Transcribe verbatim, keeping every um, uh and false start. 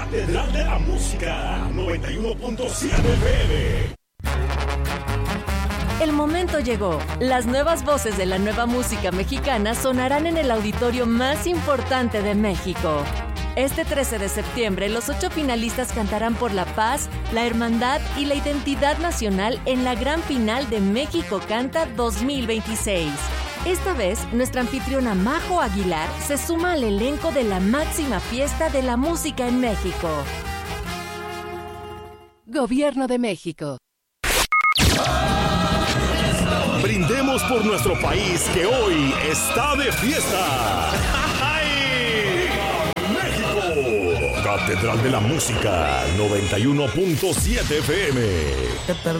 Catedral de la Música, noventa y uno punto siete F M. El momento llegó. Las nuevas voces de la nueva música mexicana sonarán en el auditorio más importante de México. Este trece de septiembre, los ocho finalistas cantarán por la paz, la hermandad y la identidad nacional en la gran final de México Canta dos mil veintiséis. Esta vez, nuestra anfitriona Majo Aguilar se suma al elenco de la máxima fiesta de la música en México. Gobierno de México. Brindemos por nuestro país que hoy está de fiesta. ¡México! Catedral de la Música, noventa y uno punto siete F M.